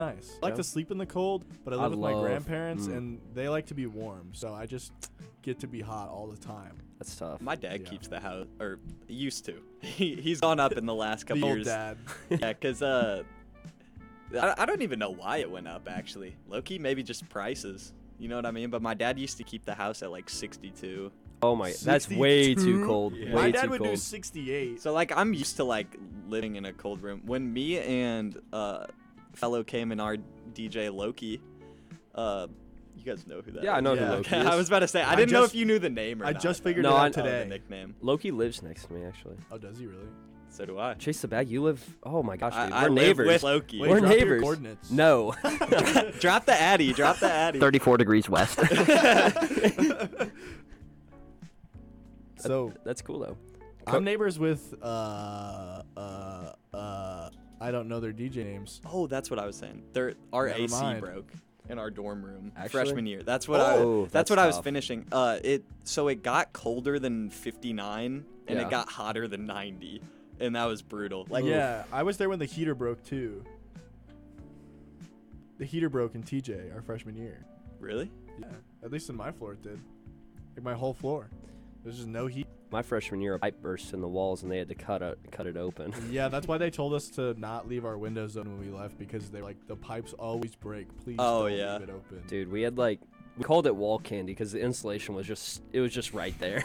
nice. I like to sleep in the cold, but I live with my grandparents, and they like to be warm, so I just get to be hot all the time. That's tough. My dad keeps the house, or used to. He's gone up in the last couple years. Dad. Yeah, because I don't even know why it went up, actually. Low-key, maybe just prices. You know what I mean? But my dad used to keep the house at like 62. Oh my, 62? that's way too cold. Yeah. Way My dad too would cold. do 68. So like I'm used to like living in a cold room. When me and fellow came in our DJ Loki, you guys know who that is? Yeah, I know who Yeah. Loki is. I was about to say I didn't know if you knew the name or I not. just figured No, it I- out today. The nickname. Loki lives next to me, actually. Oh, does he really? So do I. Chase the bag. You live. Oh my gosh, dude. I We're live neighbors. with Loki. Wait, We're drop your neighbors. coordinates. No. Drop the Addy. Drop the Addy. 34 degrees west. So That's cool though. I'm neighbors with I don't know their DJ names. Oh, that's what I was saying. Our Never AC mind. broke in our dorm room Actually? freshman year. That's what Oh, that's that's what I was tough. finishing. So it got colder than 59 and Yeah. it got hotter than 90, and that was brutal. Like Yeah, I was there when the heater broke too. The heater broke in TJ our freshman year. really? Yeah, at least in my floor it did. Like my whole floor. There's just no heat. My freshman year, a pipe burst in the walls, and they had to cut it open. Yeah, that's why they told us to not leave our windows open when we left, because they're like, the pipes always break. Please Oh, don't yeah. leave it open. Dude, we had we called it wall candy because the insulation was just right there.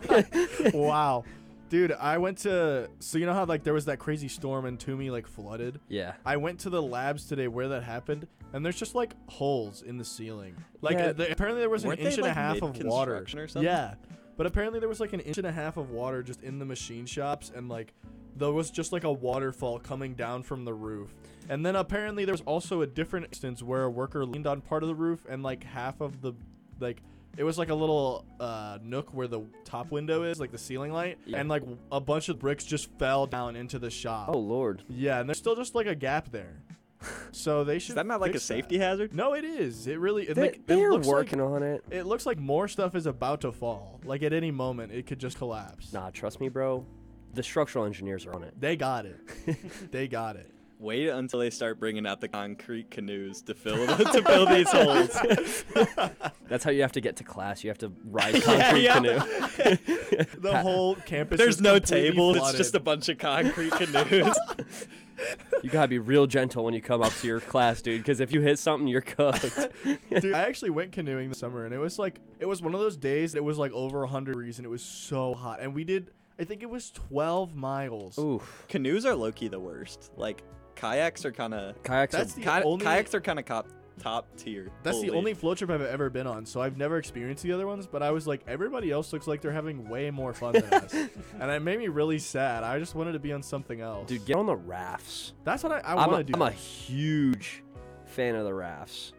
Wow. Dude, I went to, so you know how like there was that crazy storm and Toomey like flooded? Yeah. I went to the labs today where that happened, and there's just like holes in the ceiling. Like Yeah. Apparently there was an Weren't inch they, and a like, half of water. mid-construction or something? Yeah, but apparently there was like an inch and a half of water just in the machine shops, and like there was just like a waterfall coming down from the roof. And then apparently there was also a different instance where a worker leaned on part of the roof, and like half of the it was like a little nook where the top window is, like the ceiling light, Yeah. and like a bunch of bricks just fell down into the shop. Oh Lord. Yeah, and there's still just like a gap there. So they should. Is that not like a fix that. safety hazard? No, it is. It really. They're looks working like, on it. It looks like more stuff is about to fall. Like at any moment, it could just collapse. Nah, trust me, bro. The structural engineers are on it. They got it. They got it. Wait until they start bringing out the concrete canoes to fill these holes. That's how you have to get to class. You have to ride concrete yeah. canoe. The whole campus. There's is no completely table. It's flooded. just a bunch of concrete canoes. You gotta be real gentle when you come up to your class, dude. Because if you hit something, you're cooked. Dude, I actually went canoeing this summer, and it was one of those days. It was like over 100 degrees, and it was so hot. And we did, I think it was 12 miles. Oof. Canoes are low-key the worst. Like kayaks are kind of Kayaks That's are the only. kayaks are kind of top tier. That's the Holy. only float trip I've ever been on, so I've never experienced the other ones, but I was like, everybody else looks like they're having way more fun than us. And it made me really sad. I just wanted to be on something else. Dude, get on the rafts. That's what I I'm want to do. a huge fan of the rafts.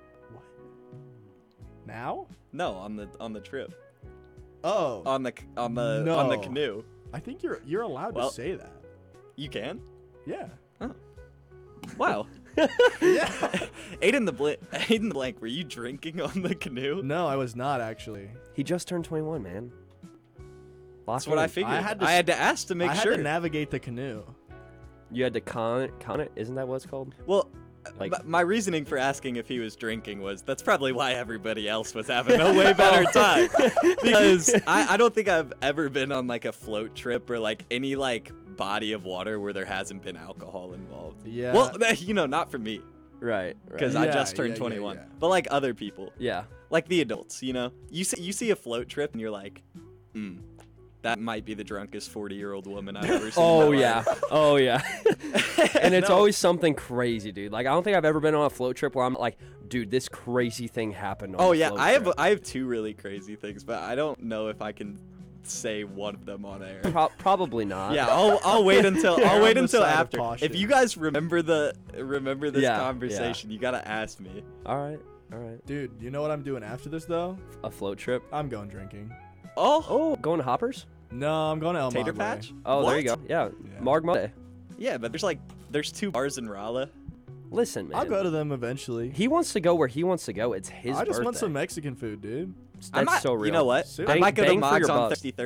Now? No, on the trip. Oh. On the No. canoe. I think you're allowed Well- to say that. You can? Yeah. Wow. Yeah. Aiden the blank, were you drinking on the canoe? No, I was not actually. He just turned 21, man. That's what I figured. I had to I had to ask to make I had sure. to navigate the canoe. You had to con it. Isn't that what it's called? Well, Like- my reasoning for asking if he was drinking was that's probably why everybody else was having a way better time. Because I don't think I've ever been on like a float trip or like any like body of water where there hasn't been alcohol involved. Yeah. Well, not for me Right. because Right. I Yeah, just turned yeah, 21. yeah. But like other people, Yeah. like the adults, you see a float trip and you're like, that might be the drunkest 40-year-old woman I've ever seen. Oh in my yeah. life. Oh yeah. And it's No. always something crazy, dude. Like I don't think I've ever been on a float trip where I'm like, dude, this crazy thing happened. On Oh a yeah, float trip. I have two really crazy things, but I don't know if I can say one of them on air. Probably not. Yeah, I'll wait until Err I'll on wait the until side of after. caution. If you guys remember this Yeah, conversation, you gotta ask me. All right. All right. Dude, you know what I'm doing after this though? A float trip. I'm going drinking. Oh, Oh, going to Hoppers? No, I'm going to El Tater Monte. Patch. Oh, there you What? go. Yeah. Yeah. Marg Monday. Yeah, but there's two bars in Raleigh. Listen, man. I'll go to them eventually. He wants to go where he wants to go. It's his I just want birthday. some Mexican food, dude. That's so real. You know what? Sit- I might go to Bang for Mog's your on bucks. 33rd.